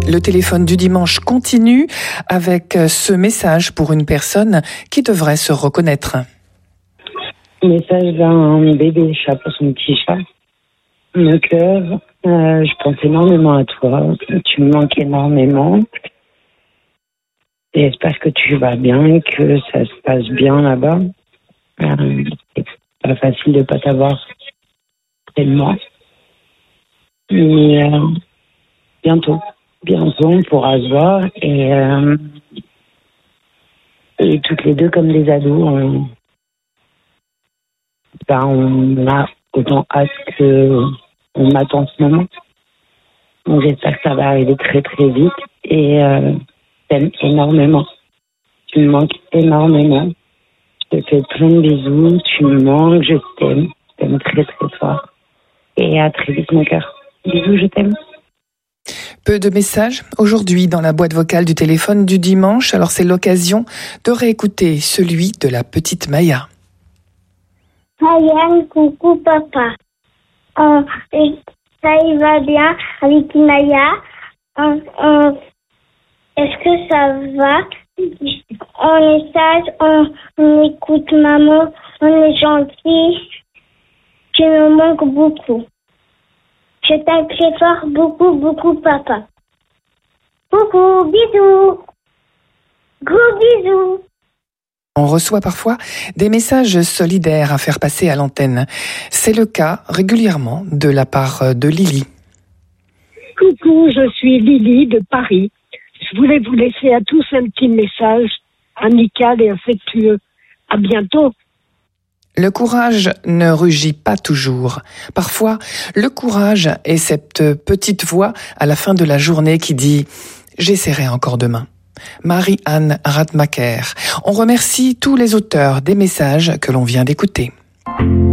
Le téléphone du dimanche continue avec ce message pour une personne qui devrait se reconnaître. Message d'un bébé chat pour son petit chat. Me cœur, je pense énormément à toi. Tu me manques énormément. Et j'espère que tu vas bien, que ça se passe bien là-bas. C'est pas facile de pas t'avoir près de moi. Mais bientôt, on pourra se voir. Et toutes les deux, comme des ados, on a autant hâte qu'on attend ce moment. Donc j'espère que ça va arriver très très vite. Et t'aime énormément. Tu me manques énormément. Je te fais plein de bisous. Tu me manques, je t'aime. Je t'aime très très fort. Et à très vite mon cœur. Bisous, je t'aime. Peu de messages aujourd'hui dans la boîte vocale du téléphone du dimanche. Alors c'est l'occasion de réécouter celui de la petite Maya. Maya, coucou papa. Et ça y va bien avec Maya. Est-ce que ça va? On est sage, on écoute maman, on est gentil. Tu me manques beaucoup. Je t'aime très fort, beaucoup papa. Beaucoup, bisous. Gros bisous. On reçoit parfois des messages solidaires à faire passer à l'antenne. C'est le cas régulièrement de la part de Lily. Coucou, je suis Lily de Paris. Je voulais vous laisser à tous un petit message amical et affectueux. À bientôt. Le courage ne rugit pas toujours. Parfois, le courage est cette petite voix à la fin de la journée qui dit « J'essaierai encore demain ». Marie-Anne Radmacher. On remercie tous les auteurs des messages que l'on vient d'écouter.